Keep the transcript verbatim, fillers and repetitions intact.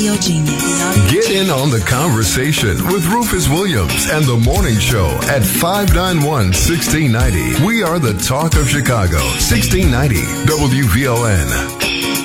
Genius. Get in on the conversation with Rufus Williams and the Morning Show at five nine one, one six nine zero. We are the talk of Chicago. sixteen ninety W V O N.